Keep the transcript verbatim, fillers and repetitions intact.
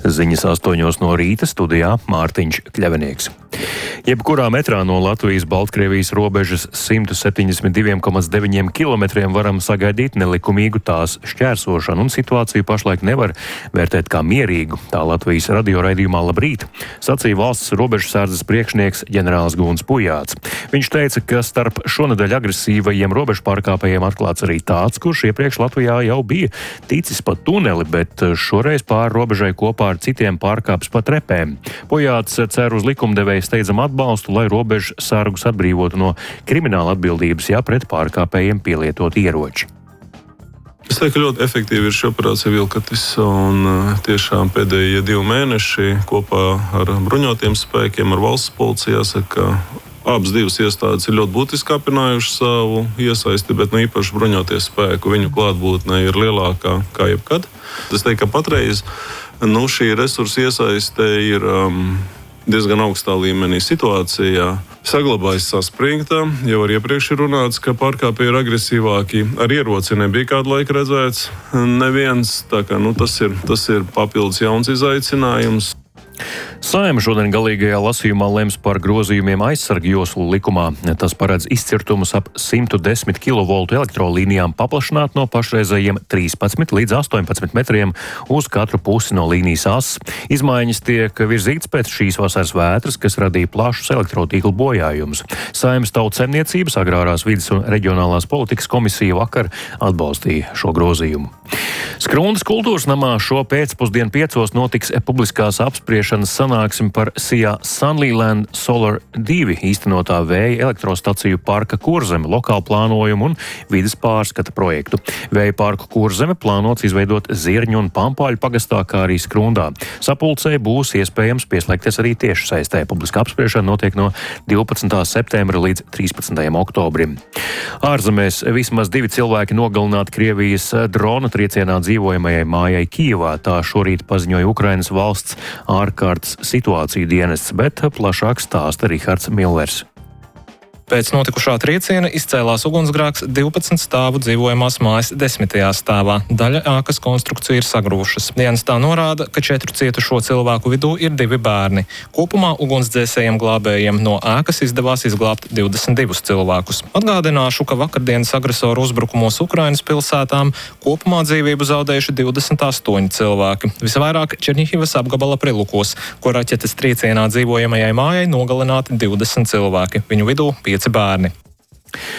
Ziņas astoņos no rīta, studijā Mārtiņš Kļavinieks. Jebkurā metrā no Latvijas-Baltkrievijas robežas simt septiņdesmit divi komats deviņi kilometriem varam sagaidīt nelikumīgu tās šķērsošanu, un situāciju pašlaik nevar vērtēt kā mierīgu. Tā Latvijas radio raidījumā Labrīt sacīja valsts robežsardzes priekšnieks ģenerālis Gunts Pujāts. Viņš teica, ka starp šonedēļ agresīvajiem robežu pārkāpējiem atklāts arī tāds, kurš iepriekš Latvijā jau bija ticis pa tuneli, bet šoreiz pāri robežai kopā ar citiem pārkāps pa trepēm. Pujāts cer uz likumdevēja steidzam atbalstu, lai robežu sargus atbrīvotu no krimināla atbildības, ja pret pārkāpējiem pielietot ieroči. Es teiktu, ka ļoti efektīvi ir šī operācija Vilkatis, un tiešām pēdējie divi mēneši kopā ar bruņotiem spēkiem, ar valsts policiju, jāsaka, abas divas iestādes ir ļoti būtiski kāpinājuši savu iesaisti, bet nu, īpaši bruņotie spēku viņu klātbūtne ir lielākā kā jebkad. Es teiktu, ka patreiz nu, šī resursa iesaiste ir um, diezgan augstā līmenī situācijā. Saglabājas saspringta, jau ar iepriekš ir runāts, ka pārkāpēji ir agresīvāki. Ar ieroci nebija kādu laiku redzēts neviens, tā kā nu, tas ir, tas ir papildus jauns izaicinājums. Saeima šodien galīgajā lasījumā lems par grozījumiem aizsargu joslu likumā. Tas paredz izcirtumus ap simt desmit kilovoltu elektrolīnijām paplašināt no pašreizējiem trīspadsmit līdz astoņpadsmit metriem uz katru pusi no līnijas ases. Izmaiņas tiek virzītas pēc šīs vasaras vētras, kas radīja plašus elektrotīklu bojājumus. Saeimas Tautsaimniecības, Agrārās vides un reģionālās politikas komisija vakar atbalstīja šo grozījumu. Skrundas kultūras namā šo pēcpusdienu piecos notiks publiskās apspriešanas sanāksme par Sijā Sunlyland Solar divi īstenotā vēja elektrostaciju parka Kurzeme lokālu plānojumu un vides pārskata projektu. Vēja parku Kurzeme plānots izveidot Zirņu un Pampāļu pagastā, kā arī Skrundā. Sapulcē būs iespējams pieslēgties arī tieši saistē. Publiska apspriešana notiek no divpadsmitā septembra līdz trīspadsmitajam oktobrim. Ārzemēs vismaz divi cilvēki nogalināti Krievijas drona triecienā dzīvojamajai mājai Kijevā. Tā šorīt paziņoja Ukrainas valsts ārkārtas situāciju dienests, bet plašāk stāsta Rihards Millers. Pēc notikušā trieciena izcēlās ugunsgrēks divpadsmit stāvu dzīvojamās mājas desmitajā stāvā. Daļa ēkas konstrukcija ir sagrūšas. Dienas tā norāda, ka četru cietušo cilvēku vidū ir divi bērni. Kopumā ugunsdzēsējiem glābējiem no ēkas izdevās izglābt divdesmit divus cilvēkus. Atgādināšu, ka vakardienas agresoru uzbrukumos Ukrainas pilsētām kopumā dzīvību zaudējuši divdesmit astoņi cilvēki. Visvairāk Černihivas apgabala Prilukos, kur raķetes triecienā dzīvojamajai mājai nogalināti divdesmit cilvēki. Viņu vidū pieci bērni.